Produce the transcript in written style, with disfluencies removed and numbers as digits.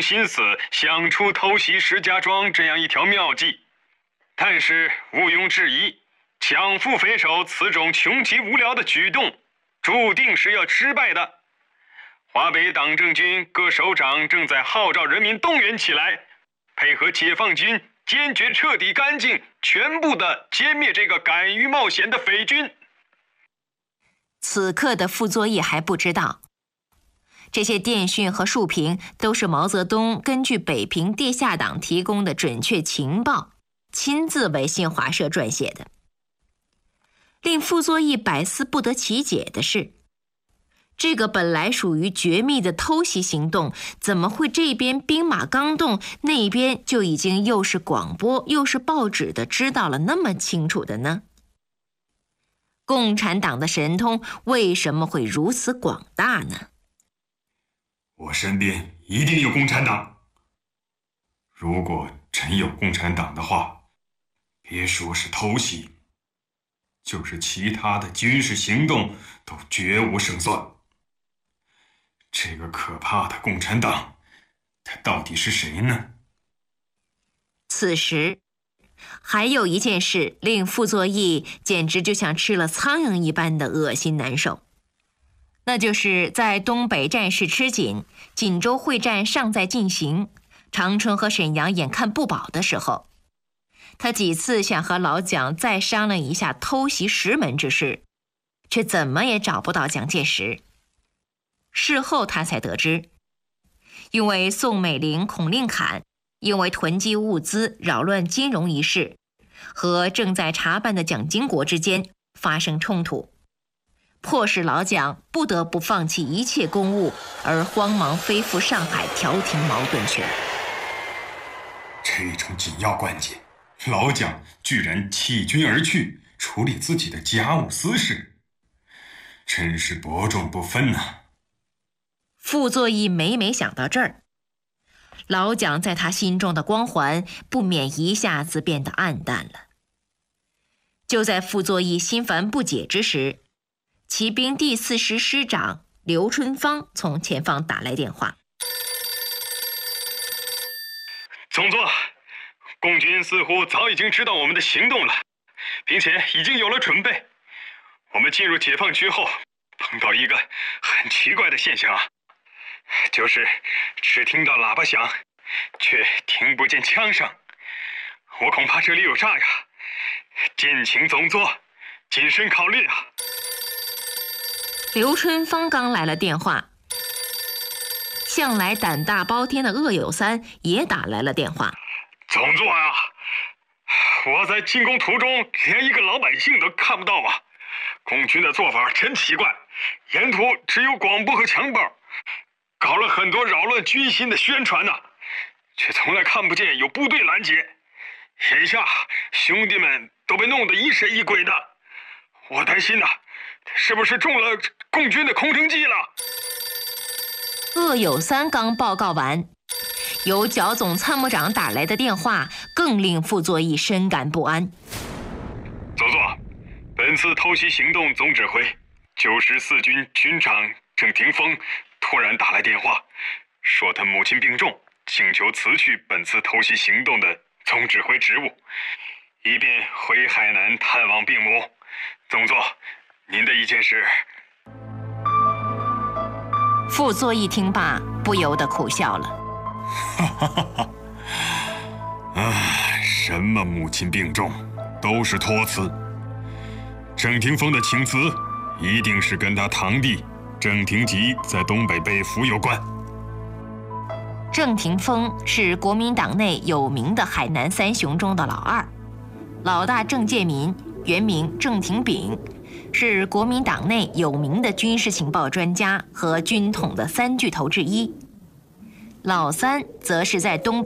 心思想出偷袭石家庄这样一条妙计。但是毋庸置疑，抢腹匪首此种穷极无聊的举动，注定是要失败的。华北党政军各首长正在号召人民动员起来，配合解放军，坚决彻底干净，全部的歼灭这个敢于冒险的匪军。 此刻的傅作义还不知道，这些电讯和述评都是毛泽东根据北平地下党提供的准确情报，亲自为新华社撰写的。令傅作义百思不得其解的是，这个本来属于绝密的偷袭行动，怎么会这边兵马刚动，那边就已经又是广播又是报纸的知道了那么清楚的呢？共产党的神通为什么会如此广大呢？ 我身边一定有共产党。如果真有共产党的话，别说是偷袭，就是其他的军事行动都绝无胜算。这个可怕的共产党，他到底是谁呢？ 此时还有一件事令傅作义简直就像吃了苍蝇一般的恶心难受，那就是在东北战事吃紧，锦州会战尚在进行，长春和沈阳眼看不保的时候，他几次想和老蒋再商量一下偷袭石门之事，却怎么也找不到蒋介石。事后他才得知，因为宋美龄、孔令侃因为囤积物资扰乱金融一事，和正在查办的蒋经国之间发生冲突，迫使老蒋不得不放弃一切公务，而慌忙飞赴上海调停矛盾去了。 这种紧要关键，老蒋居然弃军而去，处理自己的家务私事，真是伯仲不分啊。 傅作义每每想到这儿，老蒋在他心中的光环不免一下子变得暗淡了。就在傅作义心烦不解之时，骑兵第4师师长刘春芳从前方打来电话。 总座，共军似乎早已经知道我们的行动了，并且已经有了准备。我们进入解放区后，碰到一个很奇怪的现象啊，就是只听到喇叭响，却听不见枪声。我恐怕这里有诈呀，敬请总座谨慎考虑啊。 刘春芳刚来了电话，向来胆大包天的鄂有三也打来了电话。 总座啊，我在进攻途中连一个老百姓都看不到啊！共军的做法真奇怪，沿途只有广播和枪报，搞了很多扰乱军心的宣传呐，却从来看不见有部队拦截。眼下兄弟们都被弄得疑神疑鬼的，我担心呐，是不是中了共军的空城计了？ 鄂有三刚报告完，由剿总参谋长打来的电话更令傅作义深感不安。 总座，本次偷袭行动总指挥94军军长郑廷锋突然打来电话，说他母亲病重，请求辞去本次偷袭行动的总指挥职务，以便回海南探望病母。总座，您的意见是？ 傅作义听罢，不由得苦笑了。 什么母亲病重，都是托词。郑廷锋的请辞，一定是跟他堂弟郑廷吉在东北被俘有关。 郑廷锋是国民党内有名的海南三雄中的老二，老大郑介民原名郑廷炳，是国民党内有名的军事情报专家和军统的三巨头之一。老三则是在东